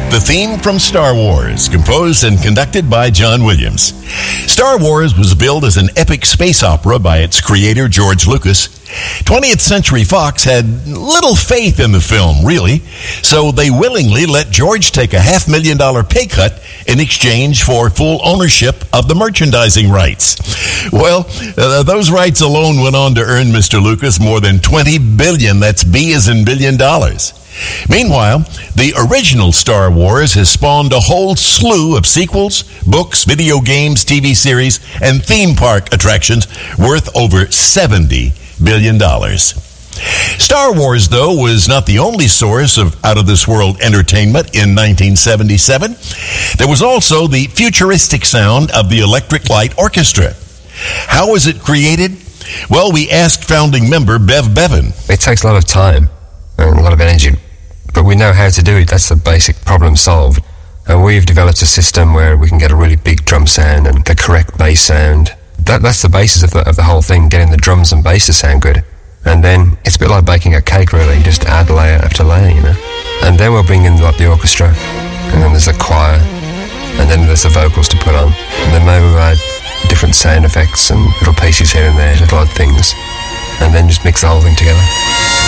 the theme from Star Wars, composed and conducted by John Williams. Star Wars was billed as an epic space opera by its creator, George Lucas. 20th Century Fox had little faith in the film, really, so they willingly let George take a $500,000 pay cut in exchange for full ownership of the merchandising rights. Well, those rights alone went on to earn Mr. Lucas more than $20 billion. That's B as in billion dollars. Meanwhile, the original Star Wars has spawned a whole slew of sequels, books, video games, TV series, and theme park attractions worth over $70 billion. Star Wars, though, was not the only source of out-of-this-world entertainment in 1977. There was also the futuristic sound of the Electric Light Orchestra. How was it created? Well, we asked founding member Bev Bevan. It takes a lot of time and a lot of energy, but we know how to do it. That's the basic problem solved. And we've developed a system where we can get a really big drum sound and the correct bass sound. That's the basis of the whole thing, getting the drums and bass to sound good. And then it's a bit like baking a cake, really, just add layer after layer, you know. And then we'll bring in like the orchestra, and then there's a choir, and then there's the vocals to put on. And then maybe we'll add different sound effects and little pieces here and there, little odd things, and then just mix the whole thing together.